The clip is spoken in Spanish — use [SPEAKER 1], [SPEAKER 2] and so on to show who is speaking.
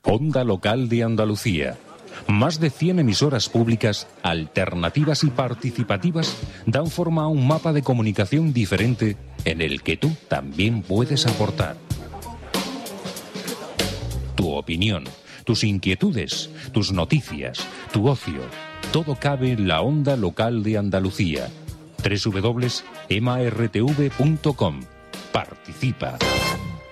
[SPEAKER 1] Onda Local de Andalucía. Más de 100 emisoras públicas, alternativas y participativas dan forma a un mapa de comunicación diferente en el que tú también puedes aportar. Tu opinión, tus inquietudes, tus noticias, tu ocio, todo cabe en la Onda Local de Andalucía. www.martv.com. Participa.